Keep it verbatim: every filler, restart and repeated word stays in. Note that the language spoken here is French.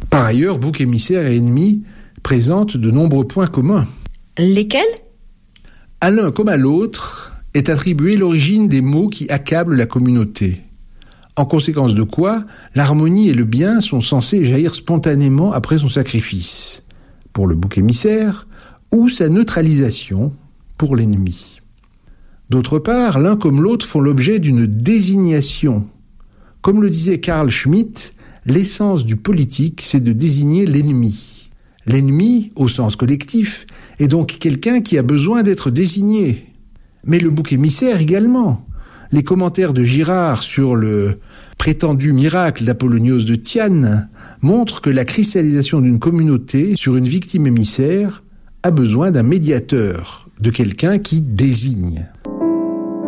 Par ailleurs, bouc émissaire et ennemi présentent de nombreux points communs. Lesquels ? À l'un comme à l'autre est attribuée l'origine des maux qui accablent la communauté. En conséquence de quoi, l'harmonie et le bien sont censés jaillir spontanément après son sacrifice, pour le bouc émissaire, ou sa neutralisation, pour l'ennemi. D'autre part, l'un comme l'autre font l'objet d'une désignation. Comme le disait Carl Schmitt, l'essence du politique, c'est de désigner l'ennemi. L'ennemi, au sens collectif, est donc quelqu'un qui a besoin d'être désigné. Mais le bouc émissaire également. Les commentaires de Girard sur le prétendu miracle d'Apollonios de Tyane montrent que la cristallisation d'une communauté sur une victime émissaire a besoin d'un médiateur, de quelqu'un qui désigne.